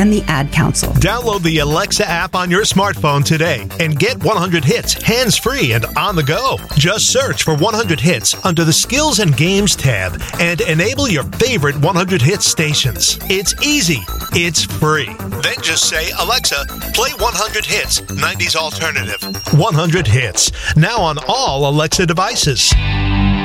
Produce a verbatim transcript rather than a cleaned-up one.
and the Ad Council. Download the Alexa app on your smartphone today and get one hundred hits hands-free and on the go. Just search for one hundred hits under the Skills and Games tab and enable your favorite one hundred hits stations. It's easy. It's free. Then just say, Alexa, play one hundred hits, nineties alternative. one hundred hits. Now on all Alexa devices.